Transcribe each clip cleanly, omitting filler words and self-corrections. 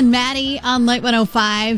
and Maddie on Light 105,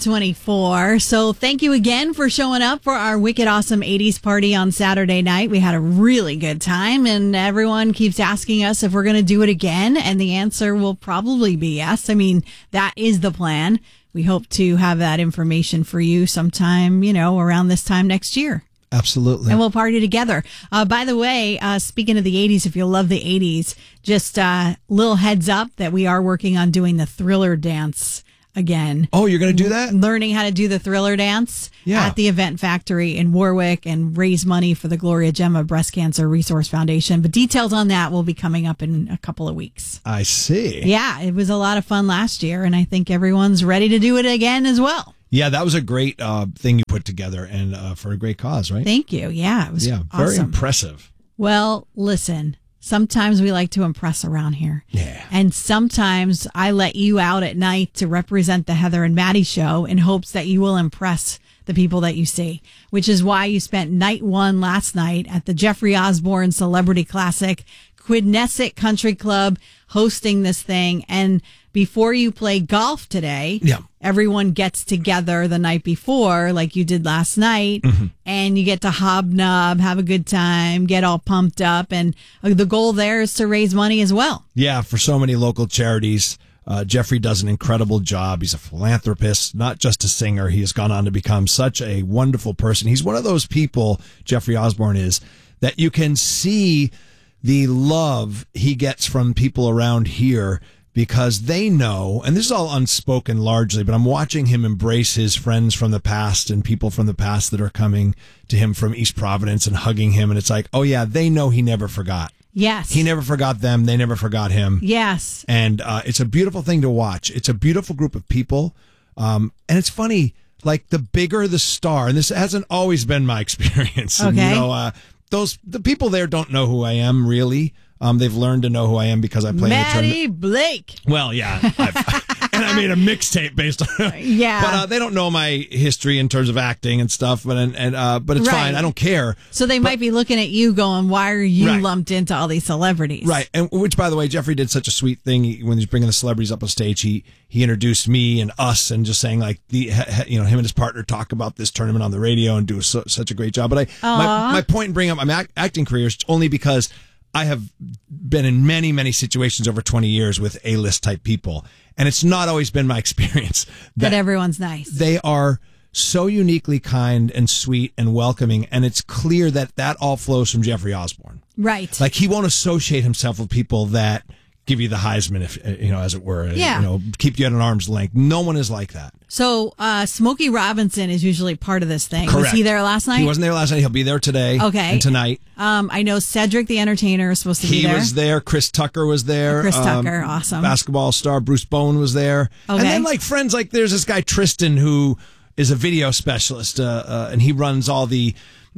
724. So thank you again for showing up for our Wicked Awesome 80s party on Saturday night. We had a really good time, and everyone keeps asking us if we're going to do it again, and the answer will probably be yes. I mean, that is the plan. We hope to have that information for you sometime, around this time next year. Absolutely. And we'll party together. By the way, speaking of the 80s, if you love the 80s, just little heads up that we are working on doing the Thriller dance again. Oh, you're going to do that? Learning how to do the Thriller dance at the Event Factory in Warwick and raise money for the Gloria Gemma Breast Cancer Resource Foundation. But details on that will be coming up in a couple of weeks. I see. Yeah, it was a lot of fun last year, and I think everyone's ready to do it again as well. Yeah, that was a great thing you put together, and for a great cause, right? Thank you. Yeah, it was very awesome. Impressive. Well, listen, sometimes we like to impress around here. Yeah. And sometimes I let you out at night to represent the Heather and Maddie show in hopes that you will impress the people that you see, which is why you spent night one last night at the Jeffrey Osborne Celebrity Classic, Quidnessett Country Club, hosting this thing. And before you play golf today, everyone gets together the night before, like you did last night, and you get to hobnob, have a good time, get all pumped up. And the goal there is to raise money as well. Yeah, for so many local charities. Jeffrey does an incredible job. He's a philanthropist, not just a singer. He has gone on to become such a wonderful person. He's one of those people, Jeffrey Osborne is, that you can see the love he gets from people around here because they know, and this is all unspoken largely, but I'm watching him embrace his friends from the past and people from the past that are coming to him from East Providence and hugging him. And it's like, oh yeah, they know he never forgot. Yes. He never forgot them. They never forgot him. Yes. And it's a beautiful thing to watch. It's a beautiful group of people. And it's funny, like the bigger the star, and this hasn't always been my experience. Okay. And, the people there don't know who I am really. They've learned to know who I am because I play in the tournament. Maddie Blake. Well, yeah. And I made a mixtape based on it. Yeah. But they don't know my history in terms of acting and stuff. But it's fine. I don't care. So they might be looking at you going, why are you lumped into all these celebrities? Right. And which, by the way, Jeffrey did such a sweet thing when he's bringing the celebrities up on stage. He introduced me and us and just saying like him and his partner talk about this tournament on the radio and do such a great job. But my point in bringing up my acting career is only because I have been in many, many situations over 20 years with A-list type people. And it's not always been my experience that everyone's nice. They are so uniquely kind and sweet and welcoming. And it's clear that all flows from Jeffrey Osborne. Right. Like he won't associate himself with people that give you the Heisman, if as it were. Yeah. Keep you at an arm's length. No one is like that. So Smokey Robinson is usually part of this thing. Correct. Was he there last night? He wasn't there last night. He'll be there today. Okay. And tonight. I know Cedric the Entertainer is supposed to be there. He was there. Chris Tucker was there. Chris Tucker, awesome. Basketball star Bruce Bowen was there. Okay. And then like friends, like there's this guy Tristan who is a video specialist, and he runs all the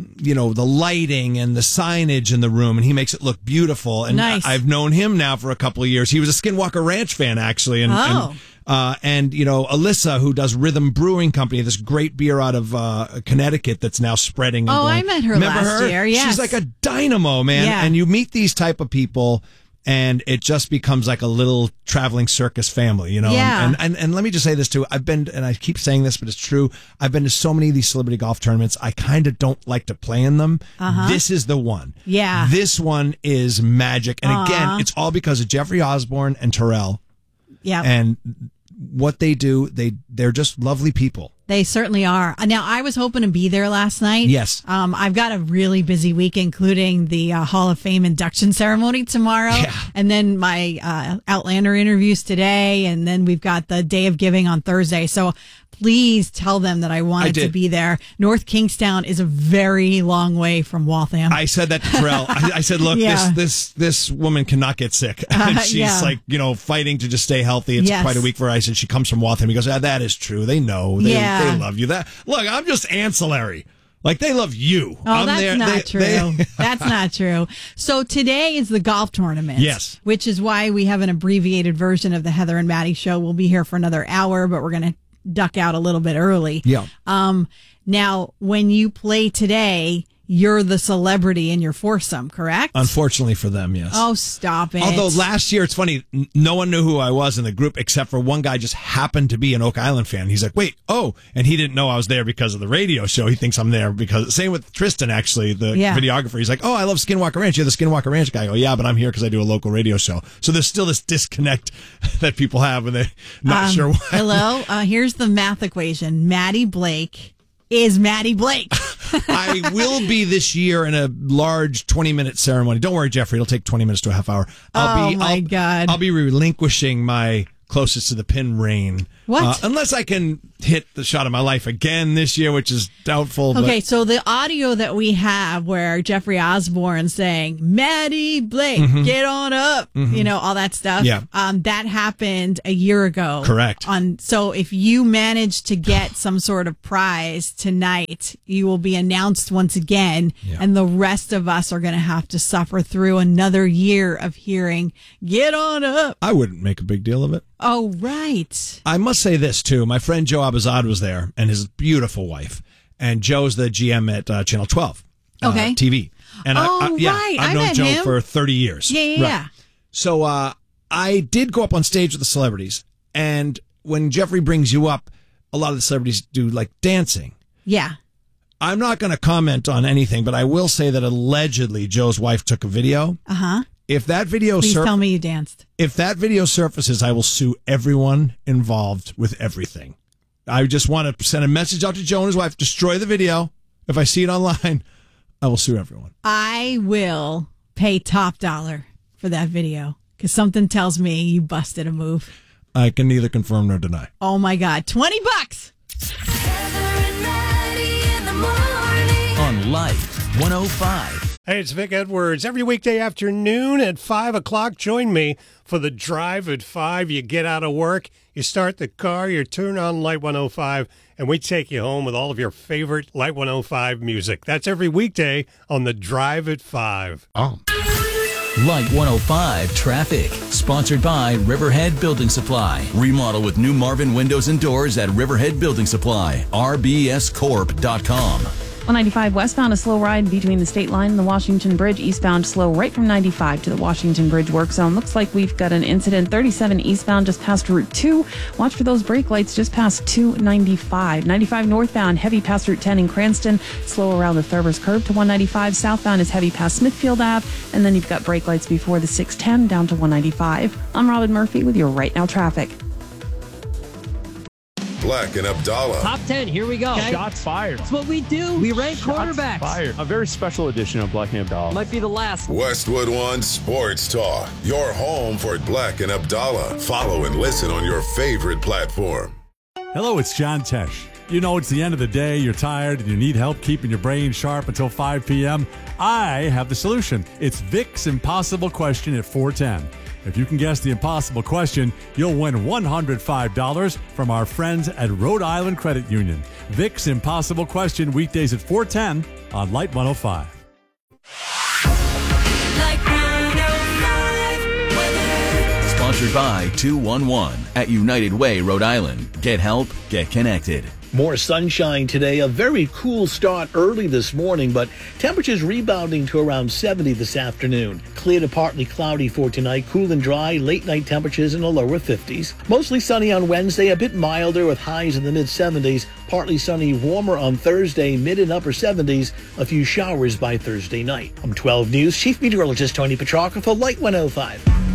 the lighting and the signage in the room, and he makes it look beautiful. And nice. I've known him now for a couple of years. He was a Skinwalker Ranch fan, actually. And Alyssa, who does Rhythm Brewing Company, this great beer out of Connecticut that's now spreading. Oh, I met her last year. Yes. She's like a dynamo, man. Yeah. And you meet these type of people, and it just becomes like a little traveling circus family, Yeah. And let me just say this too. I've been, and I keep saying this, but it's true. I've been to so many of these celebrity golf tournaments. I kind of don't like to play in them. This is the one. Yeah. This one is magic. And again, it's all because of Jeffrey Osborne and Terrell. Yeah. And what they do, they're just lovely people. They certainly are. Now, I was hoping to be there last night. Yes. I've got a really busy week, including the Hall of Fame induction ceremony tomorrow. Yeah. And then my Outlander interviews today. And then we've got the Day of Giving on Thursday. So please tell them that I wanted to be there. North Kingstown is a very long way from Waltham. I said that to Terrell. I said, look, this woman cannot get sick. And she's like, fighting to just stay healthy. It's quite a week for her. I said, she comes from Waltham. He goes, that is true. They know. They love you. Look, I'm just ancillary. Like, they love you. Oh, that's not true. That's not true. So today is the golf tournament. Yes. Which is why we have an abbreviated version of the Heather and Maddie show. We'll be here for another hour, but we're going to duck out a little bit early. Yeah. Now, when you play today, you're the celebrity in your foursome, correct? Unfortunately for them, yes. Oh, stop it. Although last year, it's funny, no one knew who I was in the group except for one guy just happened to be an Oak Island fan. He's like, wait, and he didn't know I was there because of the radio show. He thinks I'm there because, same with Tristan, actually, the videographer. He's like, I love Skinwalker Ranch. You're the Skinwalker Ranch guy. I go, yeah, but I'm here because I do a local radio show. So there's still this disconnect that people have when they're not sure why. Hello? Here's the math equation. Maddie Blake is Maddie Blake. I will be this year in a large 20-minute ceremony. Don't worry, Jeffrey. It'll take 20 minutes to a half hour. God. I'll be relinquishing my closest to the pin reign. What? Unless I can hit the shot of my life again this year, which is doubtful. Okay, so the audio that we have where Jeffrey Osborne saying, Maddie Blake, get on up, all that stuff. Yeah. That happened a year ago. Correct. So if you manage to get some sort of prize tonight, you will be announced once again, and the rest of us are going to have to suffer through another year of hearing, get on up. I wouldn't make a big deal of it. Oh, right. I must say this, too. My friend Joe Abazad was there, and his beautiful wife. And Joe's the GM at Channel 12 TV. And right. I've known Joe for 30 years. Yeah. So I did go up on stage with the celebrities. And when Jeffrey brings you up, a lot of the celebrities do, like, dancing. Yeah. I'm not going to comment on anything, but I will say that allegedly Joe's wife took a video. Uh-huh. If that video Please tell me you danced. If that video surfaces, I will sue everyone involved with everything. I just want to send a message out to Joe and his wife. Destroy the video. If I see it online, I will sue everyone. I will pay top dollar for that video because something tells me you busted a move. I can neither confirm nor deny. Oh, my God. $20. Heather and Maddie in the morning. On Life 105. Hey, it's Vic Edwards. Every weekday afternoon at 5 o'clock, join me for the Drive at 5. You get out of work, you start the car, you turn on Light 105, and we take you home with all of your favorite Light 105 music. That's every weekday on the Drive at 5. Oh. Light 105 Traffic, sponsored by Riverhead Building Supply. Remodel with new Marvin windows and doors at Riverhead Building Supply. rbscorp.com. 195 westbound, a slow ride between the state line and the Washington Bridge. Eastbound, slow right from 95 to the Washington Bridge work zone. Looks like we've got an incident. 37 eastbound just past Route 2. Watch for those brake lights just past 295. 95 northbound, heavy past Route 10 in Cranston. Slow around the Thurber's curve to 195. Southbound is heavy past Smithfield Ave. And then you've got brake lights before the 610 down to 195. I'm Robin Murphy with your Right Now Traffic. Black and Abdallah. Top 10, here we go. Okay. Shots fired. That's what we do. We rank quarterbacks. Fired. A very special edition of Black and Abdallah. Might be the last. Westwood One Sports Talk. Your home for Black and Abdallah. Follow and listen on your favorite platform. Hello, it's John Tesh. You know, it's the end of the day, you're tired, and you need help keeping your brain sharp until 5 p.m. I have the solution. It's Vic's Impossible Question at 410. If you can guess the impossible question, you'll win $105 from our friends at Rhode Island Credit Union. Vic's Impossible Question, weekdays at 410 on Light 105. Light 105 weather. Sponsored by 211 at United Way, Rhode Island. Get help, get connected. More sunshine today, a very cool start early this morning, but temperatures rebounding to around 70 this afternoon. Clear to partly cloudy for tonight, cool and dry, late night temperatures in the lower 50s. Mostly sunny on Wednesday, a bit milder with highs in the mid 70s. Partly sunny, warmer on Thursday, mid and upper 70s. A few showers by Thursday night. I'm 12 News Chief Meteorologist Tony Petrarca for Light 105.